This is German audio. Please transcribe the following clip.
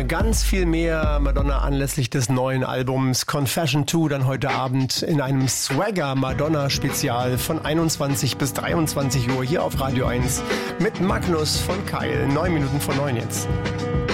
ganz viel mehr Madonna anlässlich des neuen Albums Confession 2 dann heute Abend in einem Swagger Madonna Spezial von 21 bis 23 Uhr hier auf Radio 1 mit Magnus von Keil. 9 Minuten vor 9 jetzt.